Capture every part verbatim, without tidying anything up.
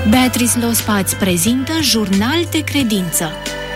Beatrice Lospa îți prezintă Jurnal de Credință.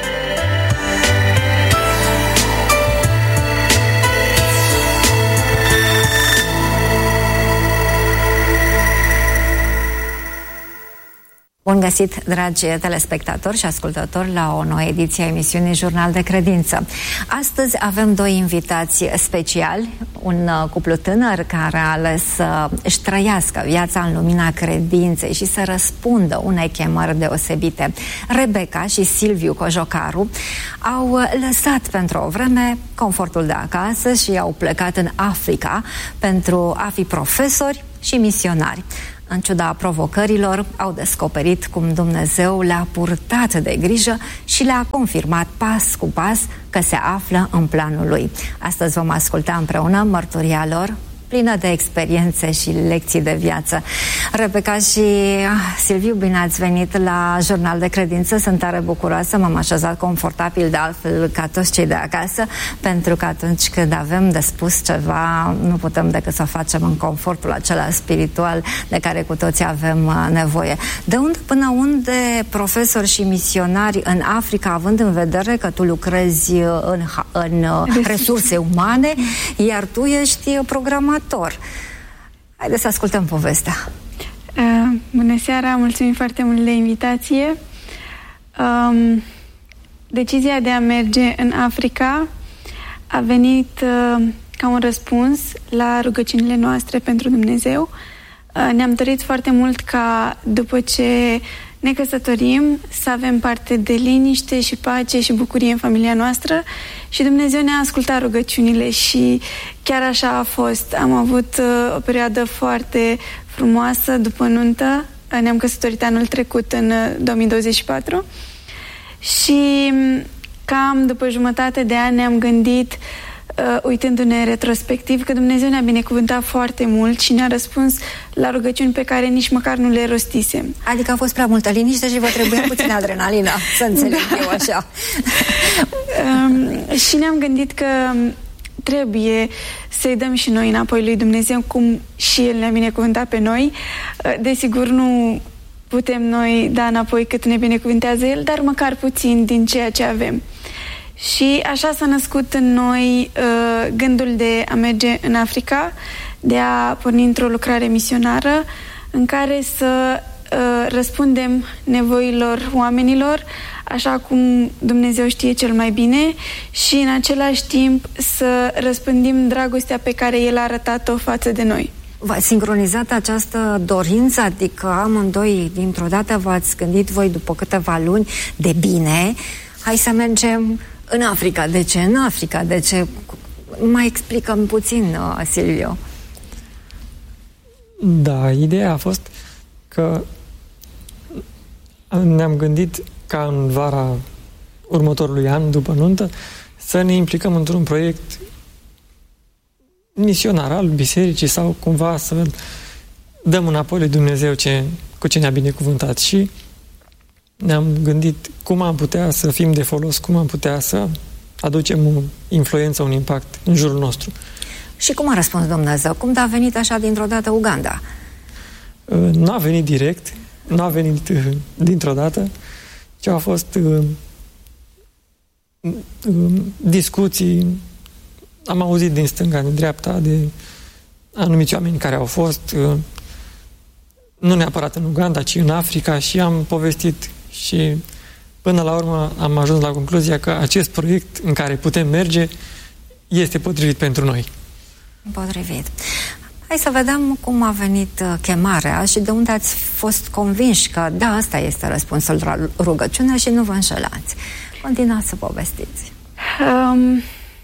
Bun găsit, dragi telespectatori și ascultători, la o nouă ediție a emisiunii Jurnal de Credință. Astăzi avem doi invitați speciali, un cuplu tânăr care a ales să își trăiască viața în lumina credinței și să răspundă unei chemări deosebite. Rebecca și Silviu Cojocaru au lăsat pentru o vreme confortul de acasă și au plecat în Africa pentru a fi profesori și misionari. În ciuda provocărilor, au descoperit cum Dumnezeu le-a purtat de grijă și le-a confirmat pas cu pas că se află în planul Lui. Astăzi vom asculta împreună mărturia lor, plină de experiențe și lecții de viață. Rebecca și Silviu, bine ați venit la Jurnal de Credință. Sunt tare bucuroasă, m-am așezat confortabil, de altfel ca toți cei de acasă, pentru că atunci când avem de spus ceva, nu putem decât să facem în confortul acela spiritual de care cu toții avem nevoie. De unde până unde profesori și misionari în Africa, având în vedere că tu lucrezi în, în resurse umane, iar tu ești programat? Haideți să ascultăm povestea. Uh, bună seara, mulțumim foarte mult de invitație. Um, decizia de a merge în Africa a venit uh, ca un răspuns la rugăciunile noastre pentru Dumnezeu. Uh, ne-am dorit foarte mult ca după ce ne căsătorim să avem parte de liniște și pace și bucurie în familia noastră și Dumnezeu ne-a ascultat rugăciunile și chiar așa a fost. Am avut uh, o perioadă foarte frumoasă după nuntă. Ne-am căsătorit anul trecut, în uh, două mii douăzeci și patru, și cam după jumătate de an ne-am gândit, Uh, uitându-ne retrospectiv, că Dumnezeu ne-a binecuvântat foarte mult și ne-a răspuns la rugăciuni pe care nici măcar nu le rostisem. Adică a fost prea multă liniște și vă trebuia puțin adrenalina, să înțeleg da. eu așa. um, și ne-am gândit că trebuie să-i dăm și noi înapoi lui Dumnezeu, cum și El ne-a binecuvântat pe noi. Uh, desigur, nu putem noi da înapoi cât ne binecuvântează El, dar măcar puțin din ceea ce avem. Și așa s-a născut în noi uh, gândul de a merge în Africa, de a porni într-o lucrare misionară în care să uh, răspundem nevoilor oamenilor așa cum Dumnezeu știe cel mai bine și în același timp să răspândim dragostea pe care El a arătat-o față de noi. V-ați sincronizat această dorință, adică amândoi dintr-o dată v-ați gândit voi după câteva luni de bine, hai să mergem în Africa. De ce în Africa? De ce? Mai explicăm puțin, uh, Silviu. Da, ideea a fost că ne-am gândit ca în vara următorului an, după nuntă, să ne implicăm într-un proiect misionar al bisericii sau cumva să dăm înapoi lui Dumnezeu ce, cu ce ne-a binecuvântat. Și ne-am gândit cum am putea să fim de folos, cum am putea să aducem o influență, un impact în jurul nostru. Și cum a răspuns Dumnezeu? Cum a venit așa dintr-o dată Uganda? Nu a venit direct, nu a venit dintr-o dată, ci au fost uh, uh, discuții, am auzit din stânga, din dreapta, de anumiți oameni care au fost, uh, nu neapărat în Uganda, ci în Africa, și am povestit și până la urmă am ajuns la concluzia că acest proiect în care putem merge este potrivit pentru noi. Potrivit. Hai să vedem cum a venit chemarea și de unde ați fost convinși că da, asta este răspunsul la rugăciune și nu vă înșelați. Continuați să povestiți. Um,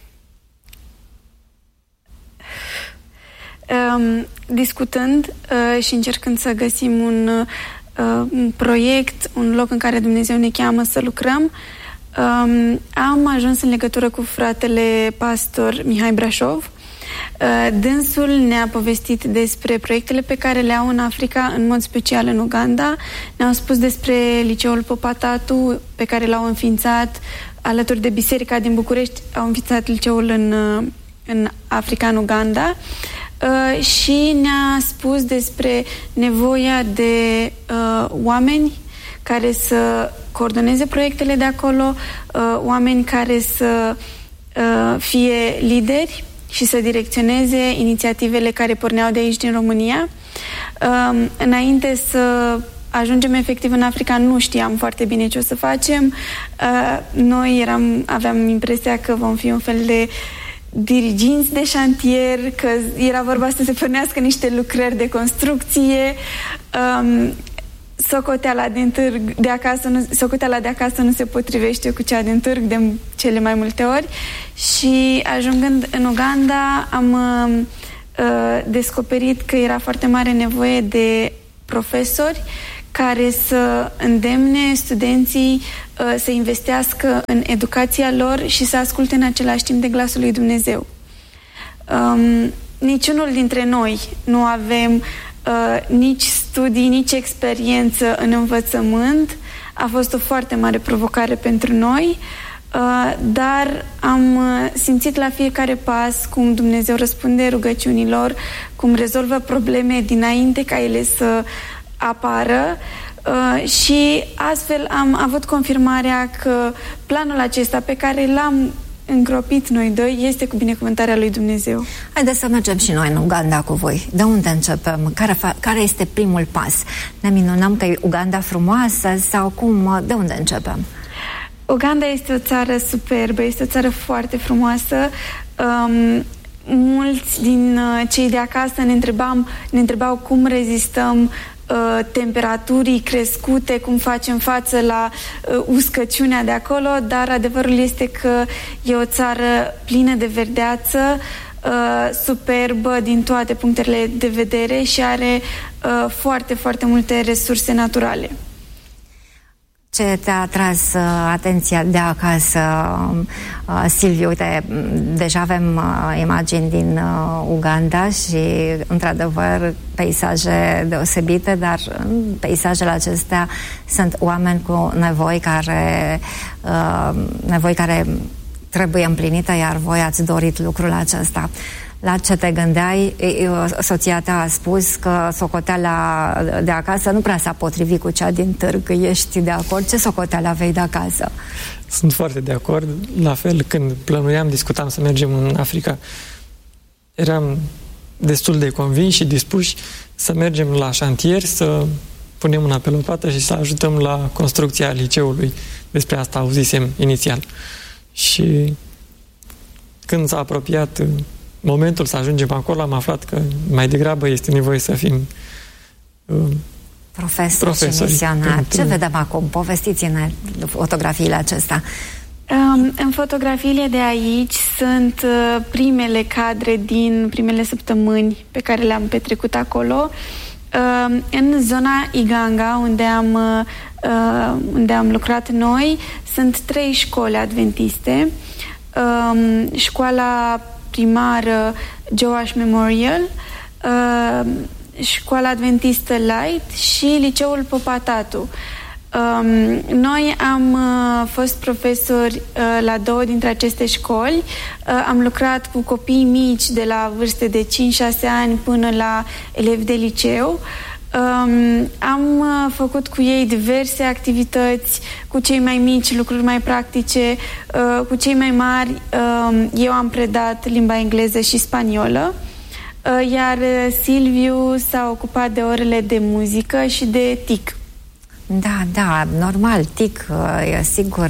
um, discutând uh, și încercând să găsim un, uh, un proiect, un loc în care Dumnezeu ne cheamă să lucrăm, um, am ajuns în legătură cu fratele pastor Mihai Brașov. Dânsul ne-a povestit despre proiectele pe care le au în Africa, în mod special în Uganda. Ne-au spus despre liceul Popatatu, pe care l-au înființat alături de biserica din București. Au înființat liceul în, în Africa, în Uganda. uh, și ne-a spus despre nevoia de uh, oameni care să coordoneze proiectele de acolo, uh, oameni care să uh, fie lideri și să direcționeze inițiativele care porneau de aici din România. Uh, înainte să ajungem efectiv în Africa, nu știam foarte bine ce o să facem. Uh, noi eram, aveam impresia că vom fi un fel de diriginți de șantier, că era vorba să se pornească niște lucrări de construcție. Um, socoteala din târg de acasă nu, socoteala de acasă nu se potrivește cu cea din târg de cele mai multe ori. Și ajungând în Uganda am uh, descoperit că era foarte mare nevoie de profesori care să îndemne studenții uh, să investească în educația lor și să asculte în același timp de glasul lui Dumnezeu. Um, niciunul dintre noi nu avem uh, nici studii, nici experiență în învățământ. A fost o foarte mare provocare pentru noi, uh, dar am uh, simțit la fiecare pas cum Dumnezeu răspunde rugăciunilor, cum rezolvă probleme dinainte ca ele să apară, uh, și astfel am avut confirmarea că planul acesta pe care l-am îngropit noi doi este cu binecuvântarea lui Dumnezeu. Haideți să mergem și noi în Uganda cu voi. De unde începem? Care, care este primul pas? Ne minunăm că e Uganda frumoasă sau cum? De unde începem? Uganda este o țară superbă, este o țară foarte frumoasă. Um, mulți din uh, cei de acasă ne, întrebam, ne întrebau cum rezistăm temperaturii crescute, cum facem față la uh, uscăciunea de acolo, dar adevărul este că e o țară plină de verdeață, uh, superbă din toate punctele de vedere și are uh, foarte, foarte multe resurse naturale. Ce te-a atras uh, atenția de acasă, uh, Silviu? Uite, deja avem uh, imagini din uh, Uganda și, într-adevăr, peisaje deosebite, dar în peisajele acestea sunt oameni cu nevoi care, uh, nevoi care trebuie împlinite, iar voi ați dorit lucrul acesta. La ce te gândeai? Soția ta a spus că socoteala de acasă nu prea s-a potrivit cu cea din târg. Ești de acord? Ce socoteală aveai de acasă? Sunt foarte de acord. La fel, când plănuiam, discutam să mergem în Africa, eram destul de convinși și dispuși să mergem la șantier, să punem mâna pe lopată și să ajutăm la construcția liceului. Despre asta auzisem inițial. Și când s-a apropiat momentul să ajungem acolo, am aflat că mai degrabă este nevoie să fim uh, profesori, profesori și misionari. pentru... Ce vedem acum? Povestiți-ne fotografiile acestea. Um, în fotografiile de aici sunt uh, primele cadre din primele săptămâni pe care le-am petrecut acolo. Uh, în zona Iganga, unde am, uh, unde am lucrat noi, sunt trei școli adventiste. Uh, școala primară Joash Memorial, uh, școala adventistă Light și liceul Popatatu. Um, noi am uh, fost profesori uh, la două dintre aceste școli. Uh, am lucrat cu copii mici de la vârste de cinci șase ani până la elevi de liceu. Um, am uh, făcut cu ei diverse activități, cu cei mai mici lucruri mai practice, uh, cu cei mai mari uh, eu am predat limba engleză și spaniolă, uh, iar Silviu s-a ocupat de orele de muzică și de T I C. Da, da, normal, T I C, e sigur,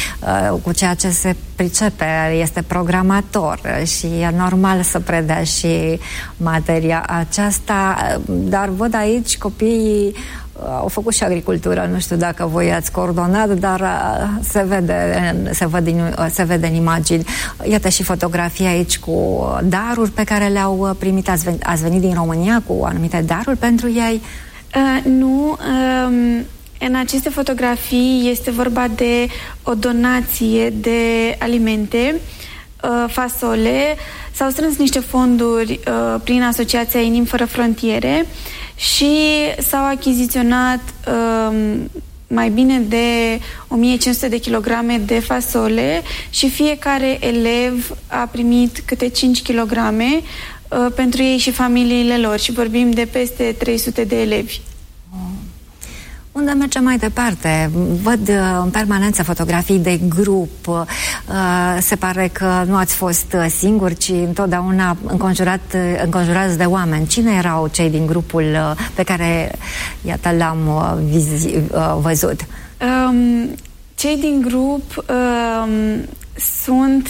cu ceea ce se pricepe, este programator și e normal să predea și materia aceasta, dar văd aici copiii au făcut și agricultură, nu știu dacă voi ați coordonat, dar se vede, se vede, se vede în imagini. Iată și fotografii aici cu daruri pe care le-au primit. Ați venit, ați venit din România cu anumite daruri pentru ei? Uh, nu, um... În aceste fotografii este vorba de o donație de alimente, uh, fasole. S-au strâns niște fonduri uh, prin Asociația Inimi Fără Frontiere și s-au achiziționat uh, mai bine de o mie cinci sute de kilograme de fasole și fiecare elev a primit câte cinci kilograme. uh, pentru ei și familiile lor și vorbim de peste trei sute de elevi. Unde mergem mai departe? Văd uh, în permanență fotografii de grup. Uh, se pare că nu ați fost uh, singuri, ci întotdeauna înconjurat, uh, înconjurați de oameni. Cine erau cei din grupul uh, pe care, iată, l-am uh, vizi, uh, văzut? Um, cei din grup um, sunt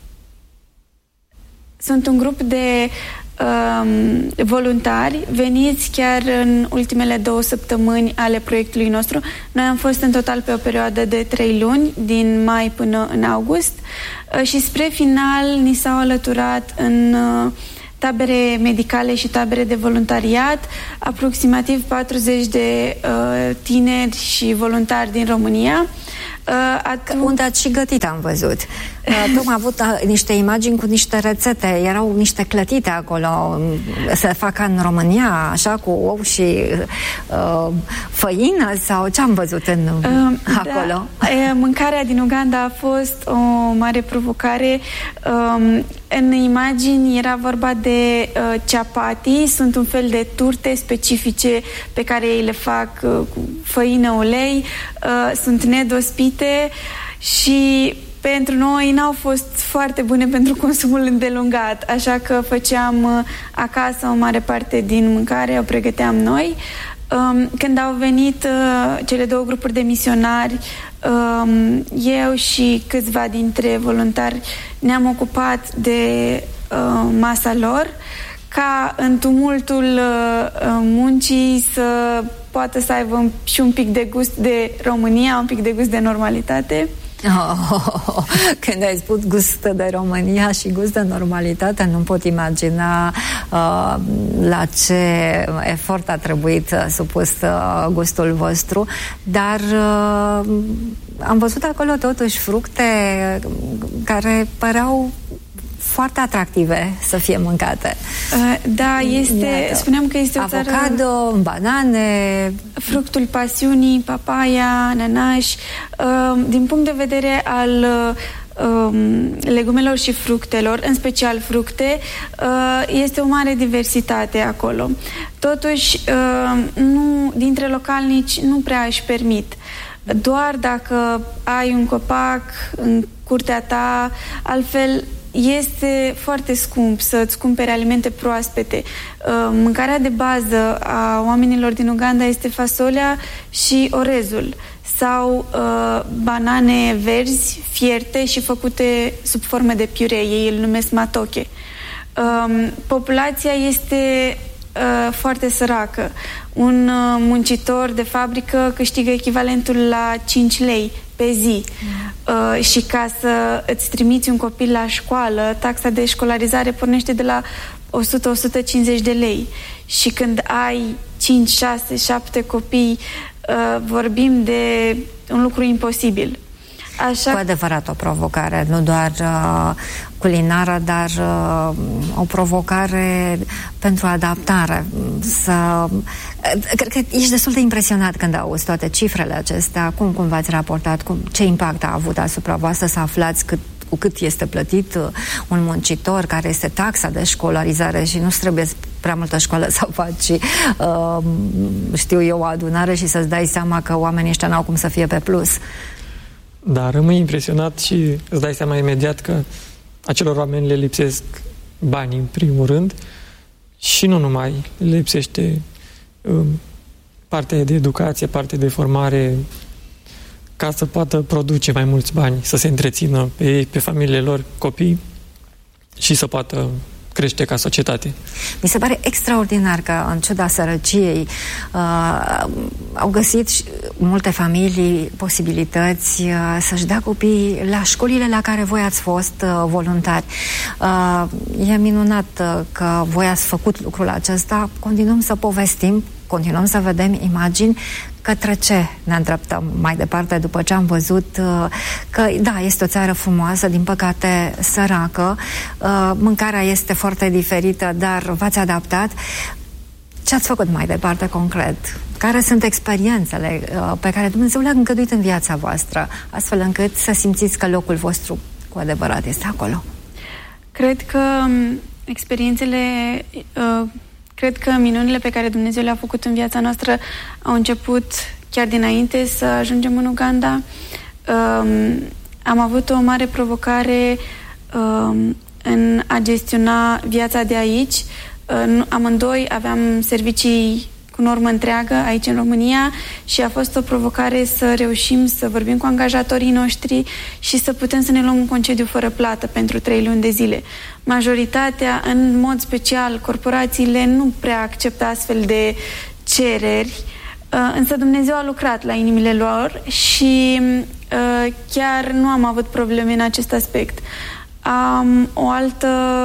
sunt un grup de um, voluntari veniți chiar în ultimele două săptămâni ale proiectului nostru. Noi am fost în total pe o perioadă de trei luni, din mai până în august, uh, și spre final ni s-au alăturat în uh, tabere medicale și tabere de voluntariat, aproximativ patruzeci de uh, tineri și voluntari din România. Uh, atunci... Unde ați și gătit, am văzut. Uh, Tom a avut uh, niște imagini cu niște rețete, erau niște clătite acolo, se fac în România, așa, cu ou și uh, făină, sau ce am văzut în, uh, acolo? Da, uh, mâncarea din Uganda a fost o mare provocare. Um, în imagini era vorba de uh, chapati, sunt un fel de turte specifice pe care ei le fac uh, cu făină, ulei, uh, sunt nedospite și pentru noi n-au fost foarte bune pentru consumul îndelungat, așa că făceam uh, acasă o mare parte din mâncare, o pregăteam noi. Um, când au venit uh, cele două grupuri de misionari, um, eu și câțiva dintre voluntari ne-am ocupat de uh, masa lor, ca în tumultul uh, muncii să poată să aibă și un pic de gust de România, un pic de gust de normalitate. Oh, când ai spus gust de România și gust de normalitate, nu pot imagina uh, la ce efort a trebuit uh, supus uh, gustul vostru, dar uh, am văzut acolo totuși fructe care păreau foarte atractive să fie mâncate. Uh, da, este, Iată. spuneam că este o țară... Avocado, banane... Fructul pasiunii, papaya, ananaș. Uh, din punct de vedere al uh, legumelor și fructelor, în special fructe, uh, este o mare diversitate acolo. Totuși, uh, nu, dintre localnici nu prea își permit. Doar dacă ai un copac în curtea ta, altfel este foarte scump să-ți cumperi alimente proaspete. Mâncarea de bază a oamenilor din Uganda este fasolea și orezul sau uh, banane verzi, fierte și făcute sub formă de piure. Ei îl numesc matoke. Uh, populația este uh, foarte săracă. Un uh, muncitor de fabrică câștigă echivalentul la cinci lei pe zi. Uh, și ca să îți trimiți un copil la școală, taxa de școlarizare pornește de la o sută la o sută cincizeci de lei. Și când ai cinci, șase, șapte copii, uh, vorbim de un lucru imposibil. Așa... Cu adevărat o provocare, nu doar uh, culinară, dar uh, o provocare pentru adaptare. Să... Uh, cred că ești destul de impresionat când auzi toate cifrele acestea. Cum, cum v-ați raportat? Cum, ce impact a avut asupra voastră să aflați cât, cu cât este plătit uh, un muncitor, care este taxa de școlarizare și nu-ți trebuie prea multă școală să faci, uh, știu eu, o adunare și să-ți dai seama că oamenii ăștia n-au cum să fie pe plus. Da, rămâi impresionat și îți dai seama imediat că acelor oameni le lipsesc banii în primul rând și nu numai, le lipsește um, partea de educație, partea de formare, ca să poată produce mai mulți bani, să se întrețină pe ei, pe familiile lor, copii și să poată crește ca societate. Mi se pare extraordinar că, în ciuda sărăciei, uh, au găsit multe familii posibilități uh, să-și dea copiii la școlile la care voi ați fost uh, voluntari. Uh, e minunat uh, că voi ați făcut lucrul acesta. Continuăm să povestim, continuăm să vedem imagini. Către ce ne îndreptăm mai departe după ce am văzut uh, că, da, este o țară frumoasă, din păcate săracă, uh, mâncarea este foarte diferită, dar v-ați adaptat. Ce ați făcut mai departe concret? Care sunt experiențele uh, pe care Dumnezeu le-a îngăduit în viața voastră, astfel încât să simțiți că locul vostru cu adevărat este acolo? Cred că experiențele, uh, cred că minunile pe care Dumnezeu le-a făcut în viața noastră au început chiar dinainte să ajungem în Uganda. Uh, am avut o mare provocare uh, în a gestiona viața de aici. Uh, amândoi aveam servicii cu normă întreagă aici în România și a fost o provocare să reușim să vorbim cu angajatorii noștri și să putem să ne luăm un concediu fără plată pentru trei luni de zile. Majoritatea, în mod special, corporațiile nu prea acceptă astfel de cereri, însă Dumnezeu a lucrat la inimile lor și chiar nu am avut probleme în acest aspect. Am o altă...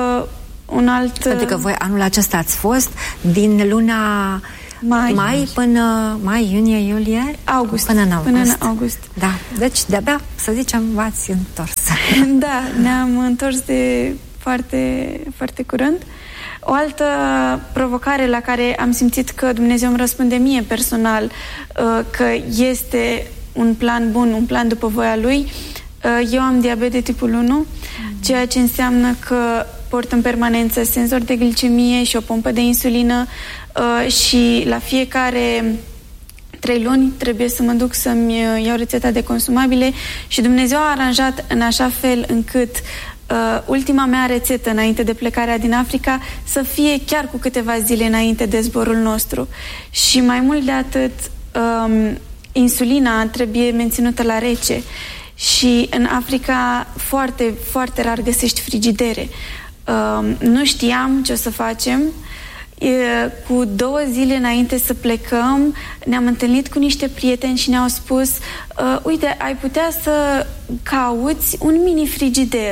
Un alt... Pentru că voi anul acesta ați fost din luna mai, mai până mai, iunie, iulie? August. Până în august. Până în august. Da. Deci, de-abia, să zicem, v-ați întors. Da, ne-am întors de foarte, foarte curând. O altă provocare la care am simțit că Dumnezeu îmi răspunde mie personal că este un plan bun, un plan după voia Lui. Eu am diabet de tipul unu, ceea ce înseamnă că port în permanență senzor de glicemie și o pompă de insulină uh, și la fiecare trei luni trebuie să mă duc să-mi iau rețeta de consumabile și Dumnezeu a aranjat în așa fel încât uh, ultima mea rețetă înainte de plecarea din Africa să fie chiar cu câteva zile înainte de zborul nostru. Și mai mult de atât, um, insulina trebuie menținută la rece și în Africa foarte, foarte rar găsești frigidere. Uh, nu știam ce o să facem. Uh, cu două zile înainte să plecăm ne-am întâlnit cu niște prieteni și ne-au spus uh, uite, ai putea să cauți un mini frigider.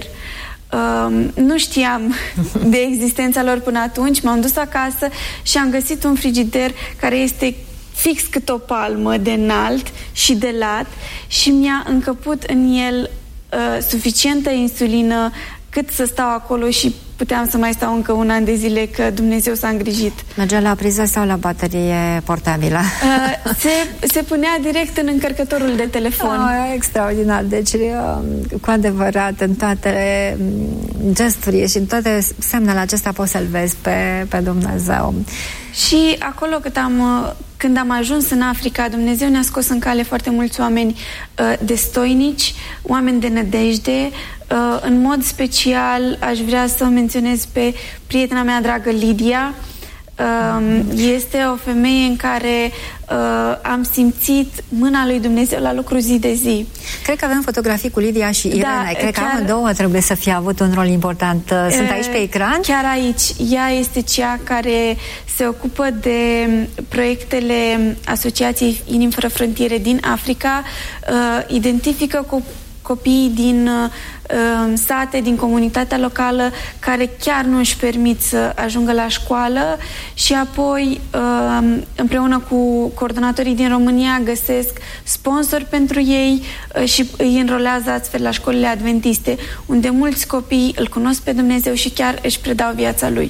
Uh, nu știam de existența lor până atunci. M-am dus acasă și am găsit un frigider care este fix cât o palmă de înalt și de lat și mi-a încăput în el uh, suficientă insulină cât să stau acolo și puteam să mai stau încă un an de zile, că Dumnezeu s-a îngrijit. Mergea la priză sau la baterie portabilă? Uh, se, se punea direct în încărcătorul de telefon. Oh, extraordinar. Deci, uh, cu adevărat, în toate gesturile și în toate semnele acestea poți să-L vezi pe, pe Dumnezeu. Și acolo cât am, când am ajuns în Africa, Dumnezeu ne-a scos în cale foarte mulți oameni uh, destoinici, oameni de nădejde. Uh, în mod special aș vrea să menționez pe prietena mea dragă Lidia. Uh, este o femeie în care uh, am simțit mâna lui Dumnezeu la lucru zi de zi. Cred că avem fotografii cu Lidia și Irene. Da, cred chiar, că amândouă trebuie să fie avut un rol important. Sunt aici pe ecran? Chiar aici. Ea este cea care se ocupă de proiectele Asociației Inimi Fără Frontiere din Africa, uh, identifică cu copiii din uh, sate, din comunitatea locală, care chiar nu își permit să ajungă la școală și apoi uh, împreună cu coordonatorii din România găsesc sponsori pentru ei uh, și îi înrolează astfel la școlile adventiste, unde mulți copii îl cunosc pe Dumnezeu și chiar își predau viața Lui.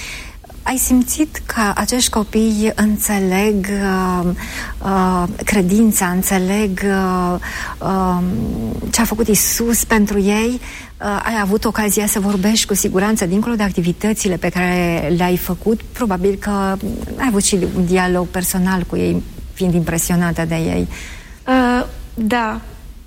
Ai simțit că acești copii înțeleg uh, uh, credința, înțeleg uh, uh, ce a făcut Iisus pentru ei? Uh, ai avut ocazia să vorbești cu siguranță, dincolo de activitățile pe care le-ai făcut? Probabil că ai avut și un dialog personal cu ei, fiind impresionată de ei. Uh, da.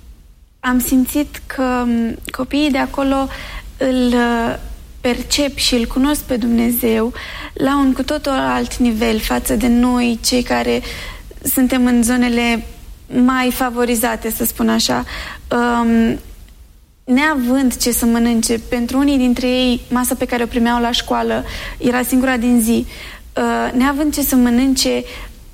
Am simțit că copiii de acolo îl... Uh, percep și îl cunosc pe Dumnezeu la un cu totul alt nivel față de noi, cei care suntem în zonele mai favorizate, să spun așa. Um, neavând ce să mănânce, pentru unii dintre ei, masa pe care o primeau la școală era singura din zi. Uh, neavând ce să mănânce,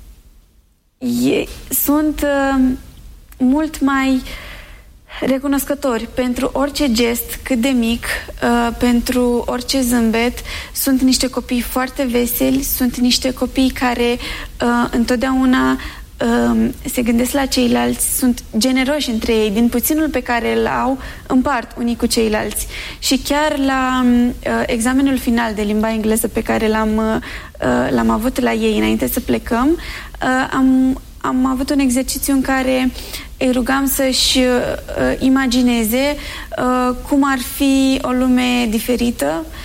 e, sunt uh, mult mai recunoscători pentru orice gest cât de mic, uh, pentru orice zâmbet. Sunt niște copii foarte veseli, sunt niște copii care uh, întotdeauna uh, se gândesc la ceilalți, sunt generoși între ei, din puținul pe care îl au, împart unii cu ceilalți. Și chiar la uh, examenul final de limba engleză pe care l-am, uh, l-am avut la ei înainte să plecăm, uh, am Am avut un exercițiu în care îi rugam să-și uh, imagineze uh, cum ar fi o lume diferită,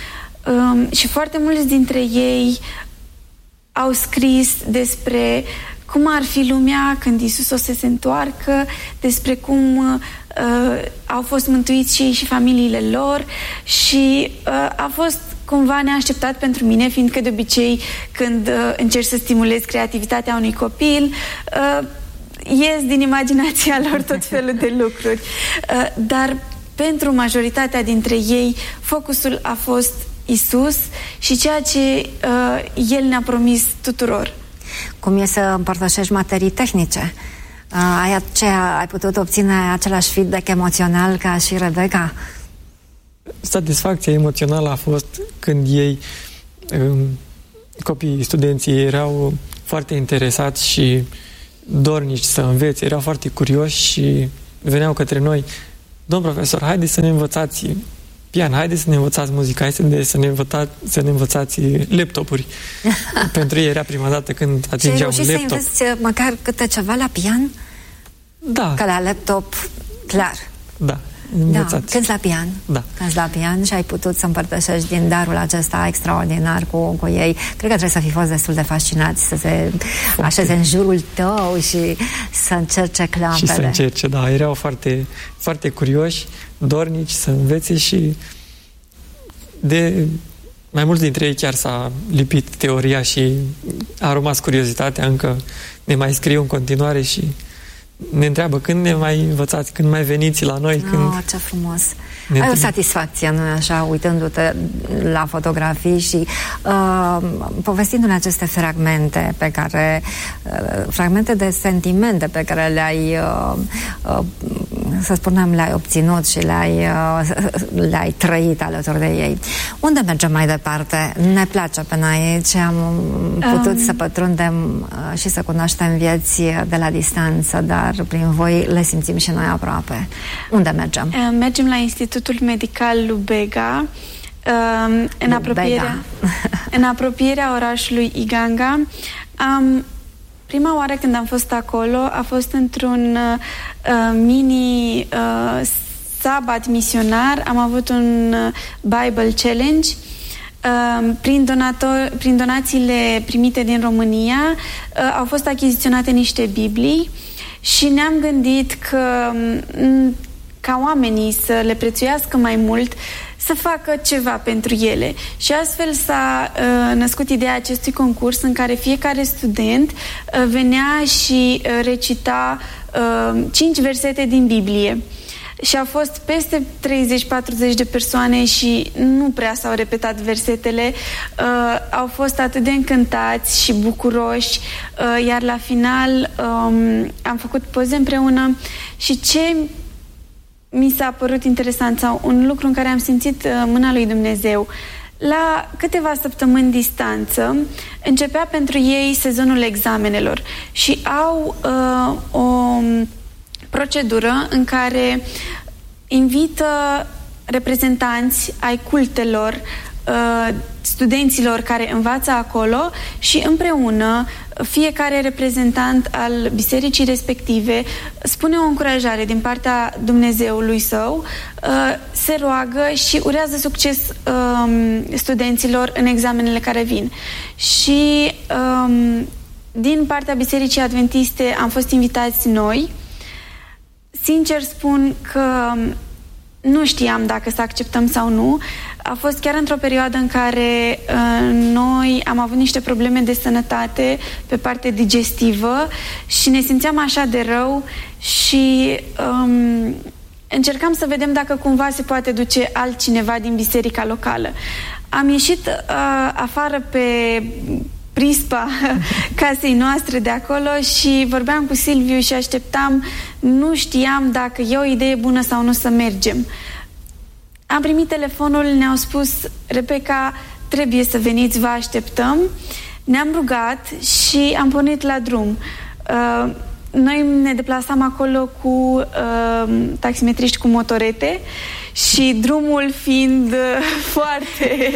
um, și foarte mulți dintre ei au scris despre cum ar fi lumea când Iisus o să se întoarcă, despre cum uh, au fost mântuiți și ei și familiile lor și uh, a fost cumva neașteptat pentru mine, fiindcă de obicei când uh, încerci să stimulezi creativitatea unui copil, uh, ies din imaginația lor tot felul de lucruri. Uh, dar pentru majoritatea dintre ei, focusul a fost Iisus și ceea ce uh, El ne-a promis tuturor. Cum e să împărtășești materii tehnice? Uh, ai, aceea, ai putut obține același feedback emoțional ca și Rebecca? Satisfacția emoțională a fost când ei, um, copiii, studenții, erau foarte interesați și dornici să învețe, erau foarte curioși și veneau către noi: domn profesor, haideți să ne învățați pian, haideți să ne învățați muzică, haideți să ne, învăța, să ne învățați laptopuri. Pentru ei era prima dată când atingeau un laptop. Și ai reușit să înveți măcar câte ceva la pian? Da. Că la laptop, clar. Da. Da, cânti la pian. Da. Cânti la pian și ai putut să împărtășești din darul acesta extraordinar cu, cu ei. Cred că trebuie să fi fost destul de fascinați să se foarte așeze în jurul tău și să încerce clampele. Și să încerce, da. Erau foarte, foarte curioși, dornici să învețe și de mai mulți dintre ei chiar s-a lipit teoria și a rămas curiozitatea, încă ne mai scriu în continuare și ne întreabă când ne mai învățați, când mai veniți la noi. Oh, când... ce frumos! Ai o satisfacție, nu așa, uitându-te la fotografii și uh, povestindu-ne aceste fragmente pe care, uh, fragmente de sentimente pe care le-ai, uh, uh, să spunem, le-ai obținut și le-ai, uh, le-ai trăit alături de ei. Unde mergem mai departe? Ne place pe noi ce am putut um. să pătrundem uh, și să cunoaștem vieți de la distanță, dar prin voi le simțim și noi aproape. Unde mergem? Uh, mergem la Institutul Medical Lubega, uh, în, apropierea, în apropierea orașului Iganga. Um, prima oară când am fost acolo a fost într-un uh, mini uh, sabat misionar. Am avut un uh, Bible Challenge. Uh, prin, donator, prin donațiile primite din România uh, au fost achiziționate niște Biblii și ne-am gândit că m- ca oamenii să le prețuiască mai mult, să facă ceva pentru ele. Și astfel s-a uh, născut ideea acestui concurs în care fiecare student uh, venea și uh, recita uh, cinci versete din Biblie. Și au fost peste treizeci patruzeci de persoane și nu prea s-au repetat versetele. Uh, au fost atât de încântați și bucuroși, uh, iar la final um, am făcut poze împreună și ce mi s-a părut interesant sau un lucru în care am simțit uh, mâna lui Dumnezeu. La câteva săptămâni distanță începea pentru ei sezonul examenelor și au uh, o procedură în care invită reprezentanți ai cultelor, uh, studenților care învață acolo și împreună fiecare reprezentant al bisericii respective spune o încurajare din partea Dumnezeului său, uh, se roagă și urează succes um, studenților în examenele care vin. Și um, din partea Bisericii Adventiste am fost invitați noi. Sincer spun că nu știam dacă să acceptăm sau nu. A fost chiar într-o perioadă în care uh, noi am avut niște probleme de sănătate pe parte digestivă și ne simțeam așa de rău și um, încercam să vedem dacă cumva se poate duce altcineva din biserica locală. Am ieșit uh, afară pe prispa casei noastre de acolo și vorbeam cu Silviu și așteptam, nu știam dacă e o idee bună sau nu să mergem. Am primit telefonul, ne-au spus: Rebecca, trebuie să veniți, vă așteptăm. Ne-am rugat și am pornit la drum. Uh, noi ne deplasam acolo cu uh, taximetriști cu motorete și drumul fiind uh, foarte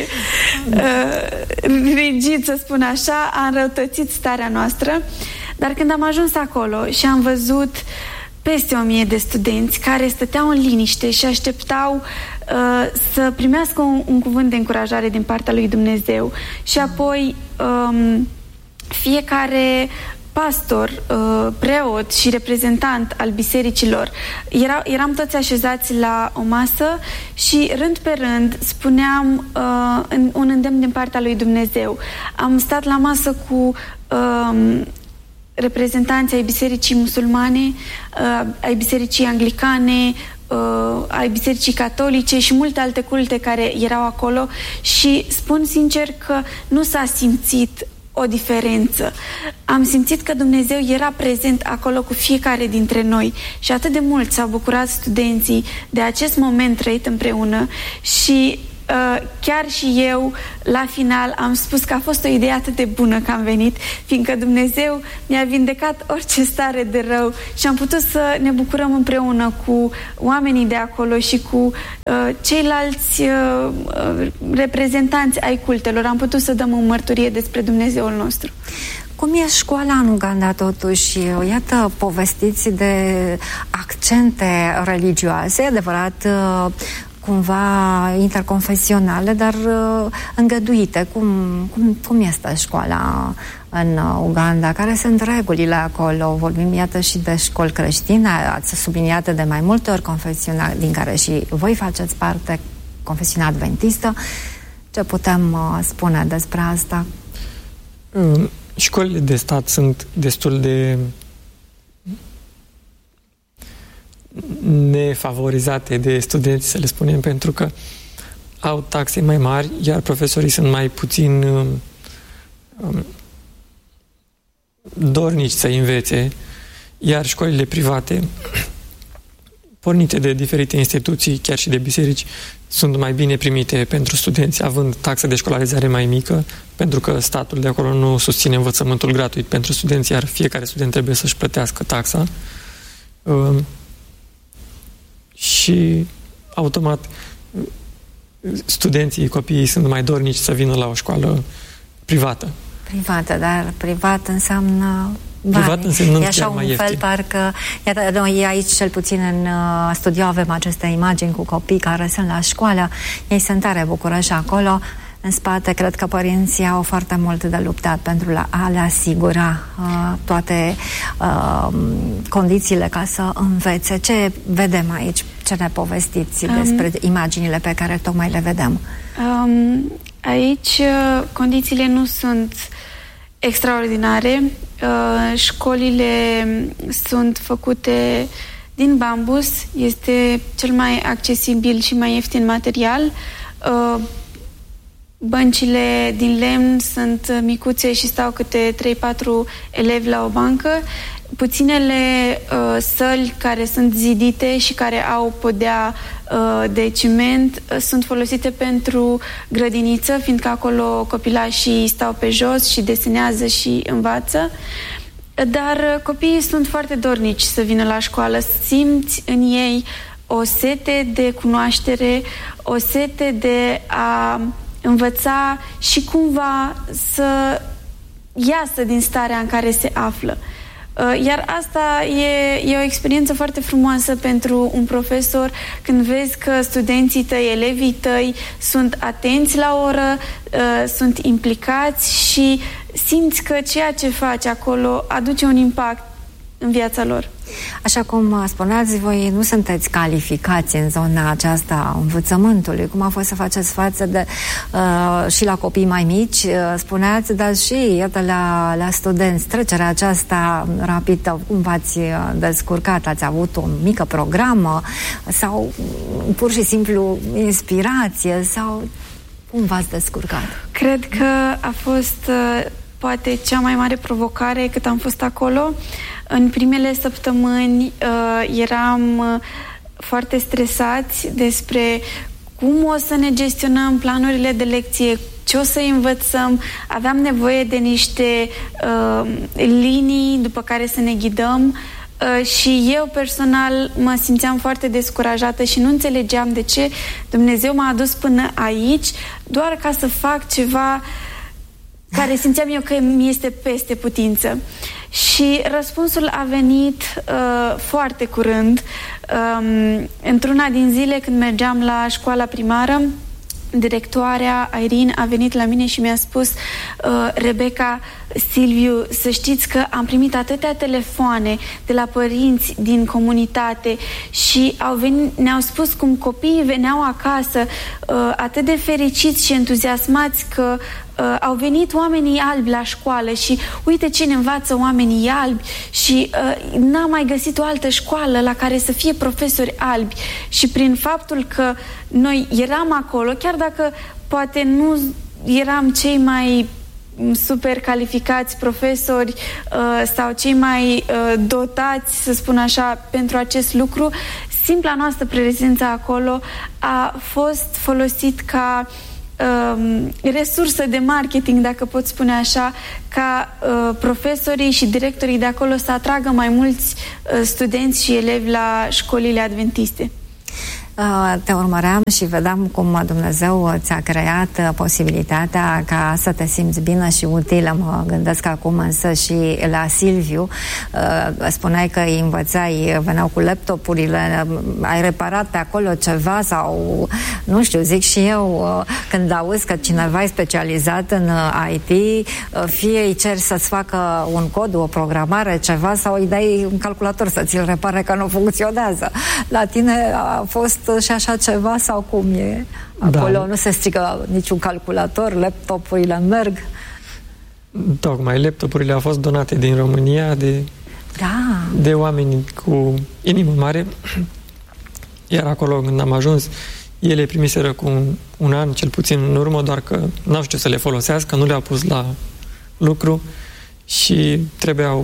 uh, rigid, să spun așa, a înrăutățit starea noastră. Dar când am ajuns acolo și am văzut peste o mie de studenți care stăteau în liniște și așteptau uh, să primească un, un cuvânt de încurajare din partea lui Dumnezeu. Și apoi um, fiecare pastor, uh, preot și reprezentant al bisericilor, era, eram toți așezați la o masă și rând pe rând spuneam uh, în, un îndemn din partea lui Dumnezeu. Am stat la masă cu uh, reprezentanții ai bisericii musulmane, uh, ai bisericii anglicane, uh, ai bisericii catolice și multe alte culte care erau acolo și spun sincer că nu s-a simțit o diferență. Am simțit că Dumnezeu era prezent acolo cu fiecare dintre noi și atât de mult s-au bucurat studenții de acest moment trăit împreună și uh, chiar și eu la final am spus că a fost o idee atât de bună că am venit, fiindcă Dumnezeu mi-a vindecat orice stare de rău și am putut să ne bucurăm împreună cu oamenii de acolo și cu uh, ceilalți uh, reprezentanți ai cultelor. Am putut să dăm o mărturie despre Dumnezeul nostru. Cum e școala în Uganda, totuși? Iată, povestiți de accente religioase, adevărat, cumva interconfesionale, dar îngăduite. Cum, cum, cum este școala în Uganda? Care sunt regulile acolo? Vorbim, iată, și de școli creștine, ați subliniat de mai multe ori confesional, din care și voi faceți parte, confesiunea adventistă. Ce putem spune despre asta? Mm. Școlile de stat sunt destul de nefavorizate de studenți, să le spunem, pentru că au taxe mai mari, iar profesorii sunt mai puțin um, dornici să învețe, iar școlile private, pornite de diferite instituții, chiar și de biserici, sunt mai bine primite pentru studenți, având taxă de școlarizare mai mică, pentru că statul de acolo nu susține învățământul gratuit pentru studenți, iar fiecare student trebuie să-și plătească taxa. Uh, și automat studenții, copiii sunt mai dornici să vină la o școală privată. Privată, dar privat înseamnă bani. Privat înseamnă e așa un mai fel, parcă, iată, noi aici, cel puțin în uh, studio, avem aceste imagini cu copii care sunt la școală, ei sunt tare bucuroși acolo. În spate, cred că părinții au foarte mult de luptat pentru a le asigura uh, toate uh, condițiile ca să învețe. Ce vedem aici? Ce ne povestiți um, despre imaginile pe care tocmai le vedem? Um, aici uh, condițiile nu sunt extraordinare. Uh, școlile sunt făcute din bambus. Este cel mai accesibil și mai ieftin material. Uh, Băncile din lemn sunt micuțe și stau câte trei patru elevi la o bancă. Puținele uh, săli care sunt zidite și care au podea uh, de ciment uh, sunt folosite pentru grădiniță, fiindcă acolo copilașii stau pe jos și desenează și învață. Dar uh, copiii sunt foarte dornici să vină la școală. Simți în ei o sete de cunoaștere, o sete de a învăța și cumva să iasă din starea în care se află. Iar asta e, e o experiență foarte frumoasă pentru un profesor când vezi că studenții tăi, elevii tăi sunt atenți la oră, sunt implicați și simți că ceea ce faci acolo aduce un impact în viața lor. Așa cum spuneați, voi nu sunteți calificați în zona aceasta învățământului. Cum a fost să faceți față de, uh, și la copii mai mici, uh, spuneați, dar și, iată, la, la studenți. Trecerea aceasta rapidă, cum v-ați descurcat? Ați avut o mică programă sau pur și simplu inspirație? Sau cum v-ați descurcat? Cred că a fost uh, poate cea mai mare provocare cât am fost acolo. În primele săptămâni uh, eram uh, foarte stresați despre cum o să ne gestionăm planurile de lecție, ce o să învățăm. Aveam nevoie de niște uh, linii după care să ne ghidăm uh, și eu personal mă simțeam foarte descurajată și nu înțelegeam de ce Dumnezeu m-a adus până aici doar ca să fac ceva care simțeam eu că mi este peste putință. Și răspunsul a venit uh, foarte curând. Um, într-una din zile când mergeam la școala primară, directoarea Irene a venit la mine și mi-a spus: uh, Rebecca, Silviu, să știți că am primit atâtea telefoane de la părinți din comunitate și au venit, ne-au spus cum copiii veneau acasă uh, atât de fericiți și entuziasmați că uh, au venit oamenii albi la școală și uite ce ne învață oamenii albi și uh, n-am mai găsit o altă școală la care să fie profesori albi. Și prin faptul că noi eram acolo, chiar dacă poate nu eram cei mai super calificați profesori uh, sau cei mai uh, dotați, să spun așa, pentru acest lucru, simpla noastră prezență acolo a fost folosit ca uh, resursă de marketing, dacă pot spune așa, ca uh, profesorii și directorii de acolo să atragă mai mulți uh, studenți și elevi la școlile adventiste. Te urmăream și vedeam cum Dumnezeu ți-a creat posibilitatea ca să te simți bine și utilă. Mă gândesc acum însă și la Silviu. Spuneai că îi învățai, veneau cu laptopurile, ai reparat pe acolo ceva sau, nu știu, zic și eu, când auzi că cineva e specializat în I T, fie îi ceri să-ți facă un cod, o programare, ceva, sau îi dai un calculator să ți-l repare că nu funcționează. La tine a fost și așa ceva sau cum e? Acolo da. Nu se strică niciun calculator, laptopurile merg? Tocmai, laptopurile au fost donate din România de, da. de oameni cu inimă mare, iar acolo când am ajuns, ele primiseră cu un, un an, cel puțin în urmă, doar că n-au știut să le folosească, nu le-au pus la lucru și trebuiau...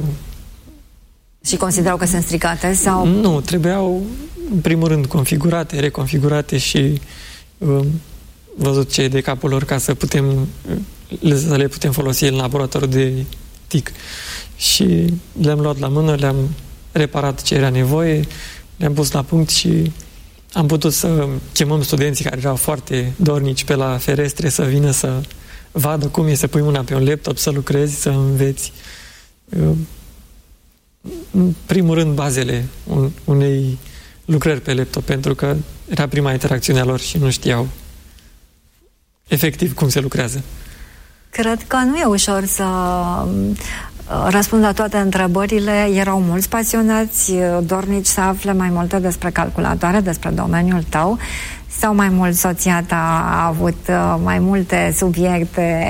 Și considerau că sunt stricate sau... Nu, trebuiau în primul rând configurate, reconfigurate și uh, văzut ce e de capul lor ca să putem să le putem folosi în laboratorul de T I C. Și le-am luat la mână, le-am reparat ce era nevoie, le-am pus la punct și am putut să chemăm studenții care erau foarte dornici pe la ferestre să vină să vadă cum e să pui mâna pe un laptop, să lucrezi, să înveți. Uh, în primul rând bazele unei lucrări pe laptop, pentru că era prima interacțiune a lor și nu știau efectiv cum se lucrează. Cred că nu e ușor să răspund la toate întrebările. Erau mulți pasionați, dornici să afle mai multe despre calculatoare, despre domeniul tău, sau mai mult soția ta a avut mai multe subiecte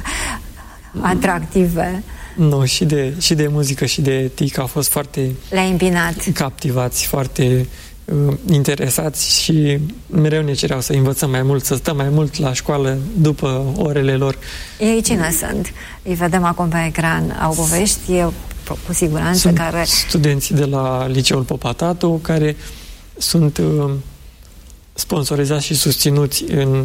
atractive? Nu, și de, și de muzică și de T I C au fost foarte Le-ai împinat. captivați, foarte uh, interesați și mereu ne cereau să învățăm mai mult, să stăm mai mult la școală după orele lor. Ei cine sunt? Îi vedem acum pe ecran. Au povești, eu, cu siguranță, sunt care... studenții de la Liceul Popa Tatu, care sunt uh, sponsorizați și susținuți în,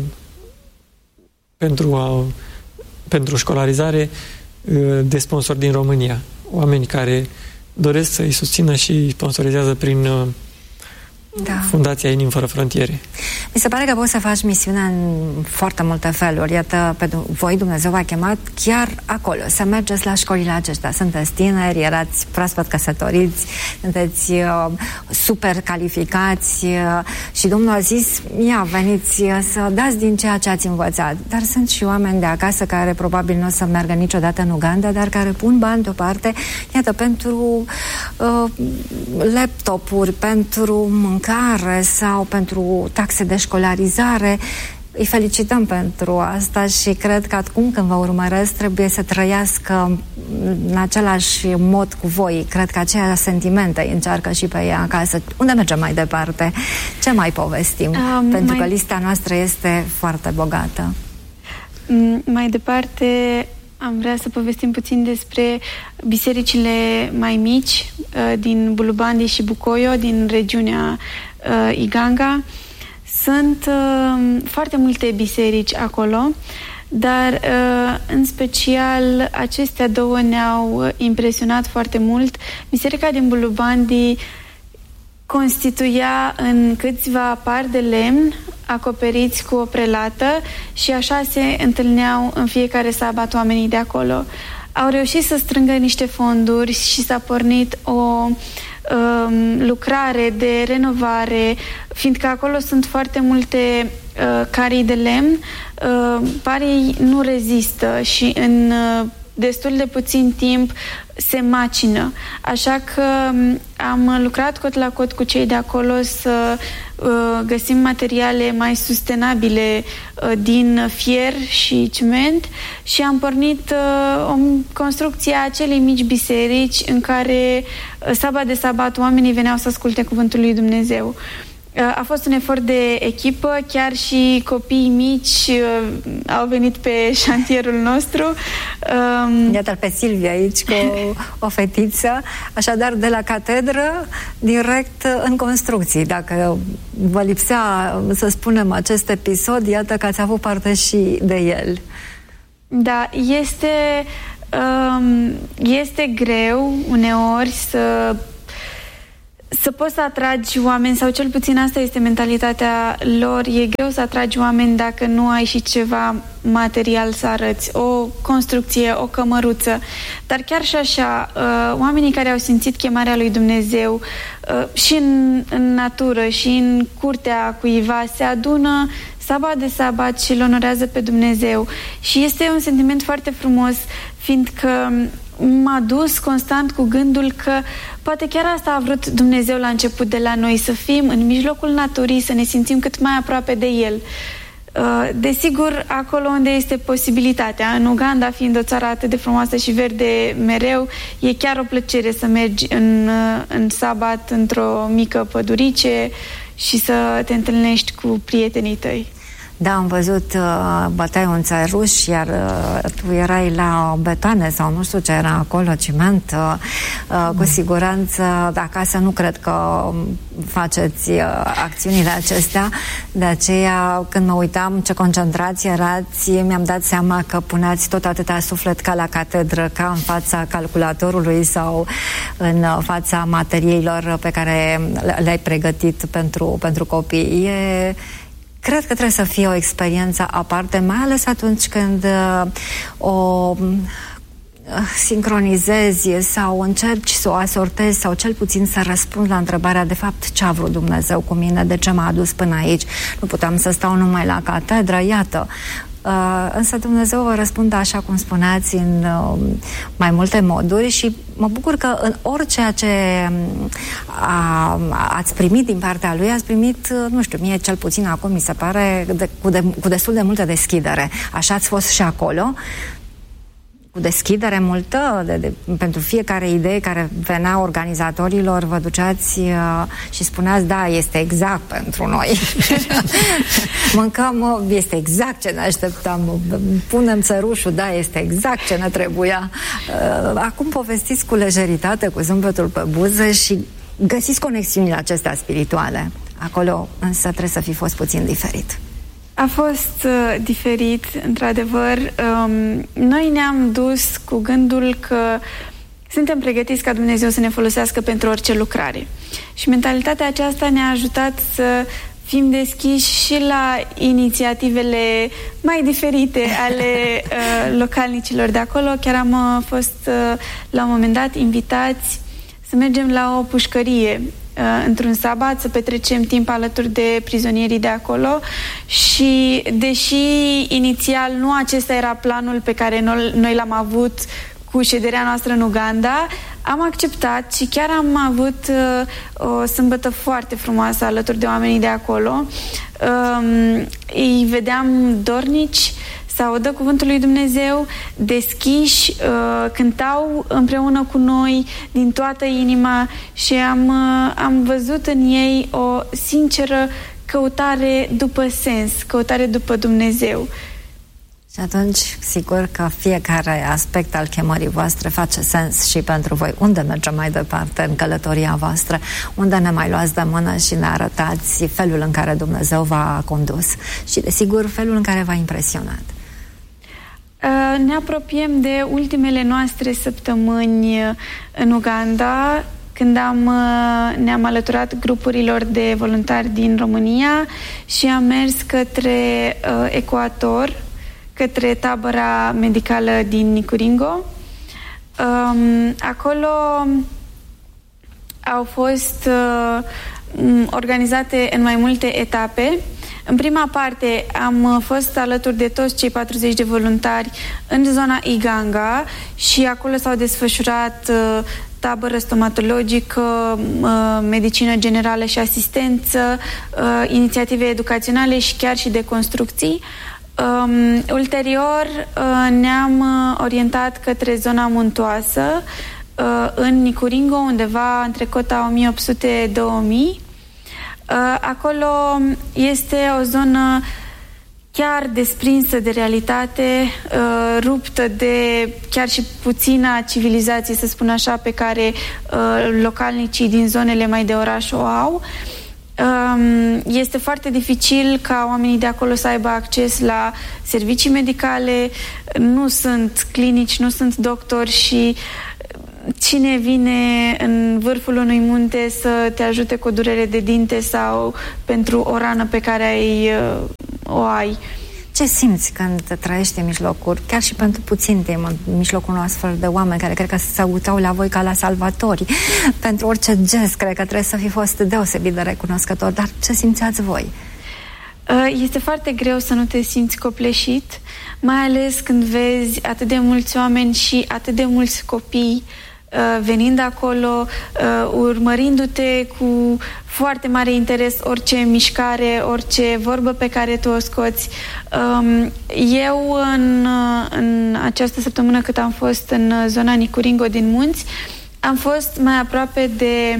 pentru, a, pentru școlarizare de sponsori din România. Oameni care doresc să îi susțină și îi sponsorizează prin da. Fundația Inimi Fără Frontiere. Mi se pare că poți să faci misiunea în foarte multe feluri. Iată, pe voi Dumnezeu v-a chemat chiar acolo, să mergeți la școlile acestea. Sunteți tineri, erați proaspăt căsătoriți, sunteți uh, super calificați uh, și Domnul a zis, ia, veniți uh, să dați din ceea ce ați învățat. Dar sunt și oameni de acasă care probabil nu o să meargă niciodată în Uganda, dar care pun bani deoparte, iată, pentru uh, laptopuri, pentru mâncare sau pentru taxe de școlarizare. Îi felicităm pentru asta și cred că acum când vă urmăresc trebuie să trăiască în același mod cu voi. Cred că aceea sentimente încearcă și pe ea acasă. Unde mergem mai departe? Ce mai povestim? Um, pentru mai... că lista noastră este foarte bogată. Mai departe am vrea să povestim puțin despre bisericile mai mici din Bulubandi și Bucoyo, din regiunea uh, Iganga. Sunt uh, foarte multe biserici acolo, dar uh, în special acestea două ne-au impresionat foarte mult. Biserica din Bulubandi constituia în câțiva pari de lemn acoperiți cu o prelată și așa se întâlneau în fiecare sabat oamenii de acolo. Au reușit să strângă niște fonduri și s-a pornit o um, lucrare de renovare, fiindcă acolo sunt foarte multe uh, carii de lemn, uh, parii nu rezistă și în uh, destul de puțin timp se macină. Așa că am lucrat cot la cot cu cei de acolo să uh, găsim materiale mai sustenabile uh, din fier și ciment și am pornit uh, o construcție a acelei mici biserici în care uh, sabat de sabat oamenii veneau să asculte cuvântul lui Dumnezeu. A fost un efort de echipă, chiar și copiii mici uh, au venit pe șantierul nostru. Um... Iată-l pe Silvia aici cu o fetiță. Așadar, de la catedră, direct în construcții. Dacă vă lipsea, să spunem, acest episod, iată că ați avut parte și de el. Da, este, um, este greu uneori să să poți să atragi oameni, sau cel puțin asta este mentalitatea lor. E greu să atragi oameni dacă nu ai și ceva material să arăți, o construcție, o cămăruță. Dar chiar și așa, oamenii care au simțit chemarea lui Dumnezeu și în, în natură și în curtea cuiva se adună sabat de sabat și îl onorează pe Dumnezeu. Și este un sentiment foarte frumos, fiindcă m-a dus constant cu gândul că poate chiar asta a vrut Dumnezeu la început de la noi, să fim în mijlocul naturii, să ne simțim cât mai aproape de El. Desigur, acolo unde este posibilitatea, în Uganda, fiind o țară atât de frumoasă și verde mereu, e chiar o plăcere să mergi în, în sabat într-o mică pădurice și să te întâlnești cu prietenii tăi. Da, am văzut uh, băteai un țaruș, iar uh, tu erai la betane sau nu știu ce era acolo, ciment. Uh, uh, cu siguranță, acasă nu cred că faceți uh, acțiunile acestea. De aceea, când mă uitam ce concentrație erați, mi-am dat seama că puneați tot atâta suflet ca la catedră, ca în fața calculatorului sau în fața materiilor pe care le-ai pregătit pentru, pentru copii. E... Cred că trebuie să fie o experiență aparte, mai ales atunci când uh, o uh, sincronizezi sau încerci să o asortezi sau cel puțin să răspunzi la întrebarea de fapt ce a vrut Dumnezeu cu mine, de ce m-a adus până aici. Nu puteam să stau numai la catedră, iată. Uh, însă Dumnezeu vă răspunde, așa cum spuneați, în uh, mai multe moduri și mă bucur că în orice ce a, ați primit din partea Lui, ați primit, nu știu, mie cel puțin acum mi se pare de, cu, de, cu destul de multă deschidere. Așa ați fost și acolo, cu deschidere multă de, de, pentru fiecare idee care venea organizatorilor, vă duceați uh, și spuneați, da, este exact pentru noi. Mâncăm, este exact ce ne așteptam. Punem țărușul, da, este exact ce ne trebuia. Uh, acum povestiți cu lejeritate, cu zâmbetul pe buze și găsiți conexiunile acestea spirituale. Acolo însă trebuie să fi fost puțin diferit. A fost uh, diferit, într-adevăr. Um, noi ne-am dus cu gândul că suntem pregătiți ca Dumnezeu să ne folosească pentru orice lucrare. Și mentalitatea aceasta ne-a ajutat să fim deschiși și la inițiativele mai diferite ale uh, localnicilor de acolo. Chiar am uh, fost uh, la un moment dat invitați să mergem la o pușcărie într-un sabat, să petrecem timp alături de prizonierii de acolo și deși inițial nu acesta era planul pe care noi, noi l-am avut cu șederea noastră în Uganda, am acceptat și chiar am avut uh, o sâmbătă foarte frumoasă alături de oamenii de acolo. Um, îi vedeam dornici să audă cuvântul lui Dumnezeu, deschiși, uh, cântau împreună cu noi din toată inima și am, uh, am văzut în ei o sinceră căutare după sens, căutare după Dumnezeu. Și atunci, sigur că fiecare aspect al chemării voastre face sens și pentru voi. Unde mergem mai departe în călătoria voastră? Unde ne mai luați de mână și ne arătați felul în care Dumnezeu v-a condus? Și, desigur, felul în care v-a impresionat. Ne apropiem de ultimele noastre săptămâni în Uganda. când am, ne-am alăturat grupurilor de voluntari din România și am mers către uh, Ecuador, către tabăra medicală din Nicuringo. Um, acolo au fost uh, organizate în mai multe etape. În prima parte am fost alături de toți cei patruzeci de voluntari în zona Iganga și acolo s-au desfășurat uh, tabără stomatologică, uh, medicină generală și asistență, uh, inițiative educaționale și chiar și de construcții. Um, ulterior uh, ne-am orientat către zona muntoasă, uh, în Nicuringo, undeva între cota o mie opt sute - două mii. Uh, acolo este o zonă chiar desprinsă de realitate, uh, ruptă de chiar și puțina civilizație, să spun așa, pe care uh, localnicii din zonele mai de oraș o au. Um, este foarte dificil ca oamenii de acolo să aibă acces la servicii medicale, nu sunt clinici, nu sunt doctori și cine vine în vârful unui munte să te ajute cu o durere de dinte sau pentru o rană pe care ai, o ai? Ce simți când trăiești în mijlocul, chiar și pentru puțin timp, în mijlocul unor astfel de oameni care cred că se uitau la voi ca la salvatori? Pentru orice gest, cred că trebuie să fi fost deosebit de recunoscător, dar ce simțeați voi? Este foarte greu să nu te simți copleșit, mai ales când vezi atât de mulți oameni și atât de mulți copii venind acolo, urmărindu-te cu foarte mare interes orice mișcare, orice vorbă pe care tu o scoți. Eu în, în această săptămână cât am fost în zona Nicuringo din munți, am fost mai aproape de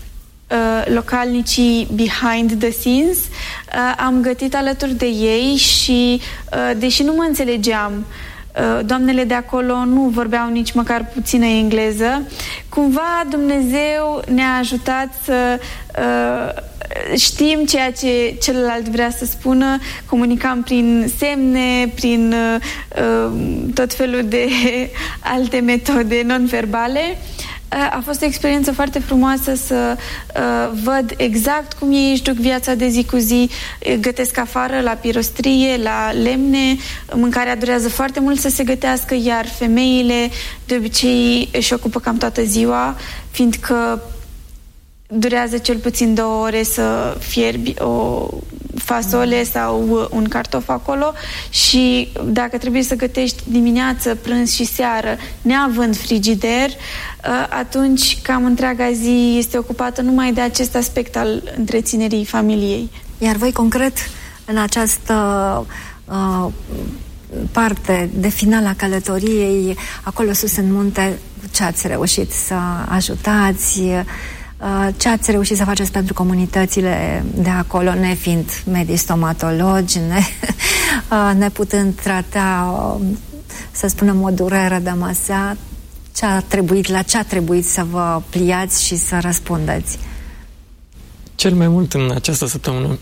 uh, localnicii behind the scenes. Uh, am gătit alături de ei și, uh, deși nu mă înțelegeam, doamnele de acolo nu vorbeau nici măcar puțină engleză. Cumva Dumnezeu ne-a ajutat să uh, știm ceea ce celălalt vrea să spună, comunicam prin semne, prin uh, tot felul de alte metode non-verbale. A fost o experiență foarte frumoasă să uh, văd exact cum ei își duc viața de zi cu zi, gătesc afară, la pirostrie, la lemne, mâncarea durează foarte mult să se gătească, iar femeile de obicei își ocupă cam toată ziua, fiindcă durează cel puțin două ore să fierbi o fasole sau un cartof acolo și dacă trebuie să gătești dimineață, prânz și seară, neavând frigider, atunci cam întreaga zi este ocupată numai de acest aspect al întreținerii familiei. Iar voi concret în această uh, parte de final a călătoriei, acolo sus în munte, ce ați reușit să ajutați? Ce ați reușit să faceți pentru comunitățile de acolo, nefiind medii stomatologi, ne, neputând trata, să spunem, o durere de masă? Ce a trebuit, la ce a trebuit să vă pliați și să răspundeți? Cel mai mult în această săptămână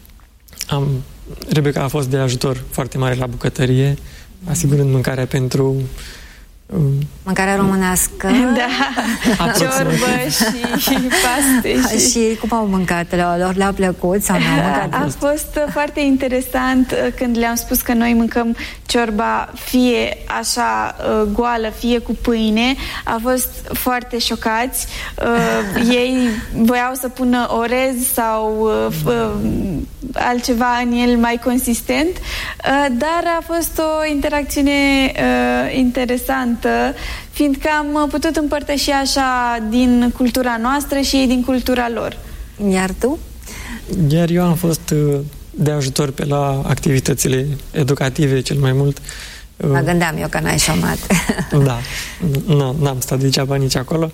am, Rebecca a fost de ajutor foarte mare la bucătărie, asigurând mîncarea pentru mâncarea românească, da, ciorbă și paste. Și... și cum au mâncat? Lor le-a plăcut sau n-au mâncat? A fost foarte interesant când le-am spus că noi mâncăm ciorba fie așa goală, fie cu pâine. A fost foarte șocați. Ei voiau să pună orez sau altceva în el mai consistent, dar a fost o interacțiune interesantă, fiindcă am putut împărtăși așa din cultura noastră și ei din cultura lor. Iar tu? Iar eu am fost de ajutor pe la activitățile educative cel mai mult. Mă gândeam eu că n-ai șomat. Da, n-am stat degeaba nici acolo.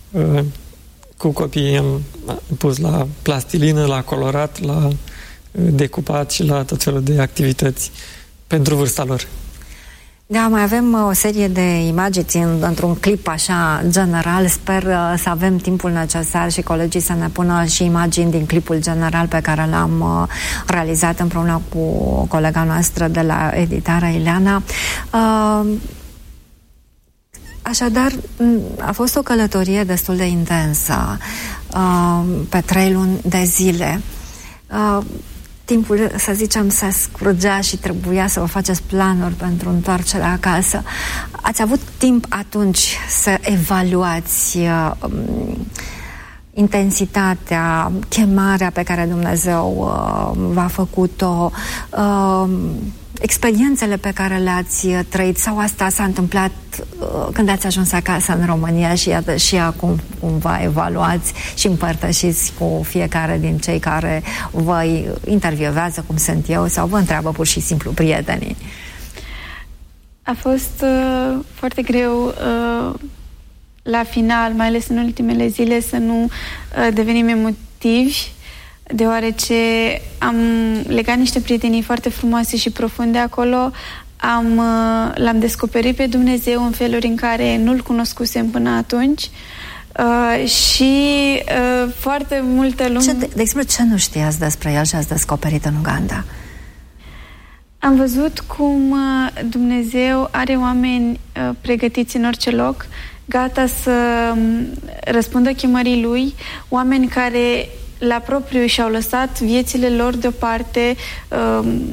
Cu copiii am pus la plastilină, la colorat, la decupat și la tot felul de activități pentru vârsta lor. Da, mai avem o serie de imagini într-un clip așa general. Sper uh, să avem timpul necesar și colegii să ne pună și imagini din clipul general pe care l-am uh, realizat împreună cu colega noastră de la editarea, Ileana. Uh, Așadar, a fost o călătorie destul de intensă, uh, pe trei luni de zile. Uh, timpul, să zicem, se scurgea și trebuia să vă faceți planuri pentru întoarcerea acasă. Ați avut timp atunci să evaluați uh, intensitatea, chemarea pe care Dumnezeu uh, v-a făcut-o, uh, experiențele pe care le-ați trăit, sau asta s-a întâmplat uh, când ați ajuns acasă în România și iată și acum cumva evaluați și împărtășiți cu fiecare din cei care vă intervievează, cum sunt eu, sau vă întreabă pur și simplu prietenii? A fost uh, foarte greu uh, la final, mai ales în ultimele zile, să nu uh, devenim emotivi, deoarece am legat niște prietenii foarte frumoase și profunde acolo. Am, l-am descoperit pe Dumnezeu în feluri în care nu-L cunoscusem până atunci uh, și uh, foarte multă lume... Ce, de, de exemplu, ce nu știați despre El și ați descoperit în Uganda? Am văzut cum Dumnezeu are oameni uh, pregătiți în orice loc, gata să răspundă chemării Lui, oameni care la propriu și-au lăsat viețile lor deoparte, uh,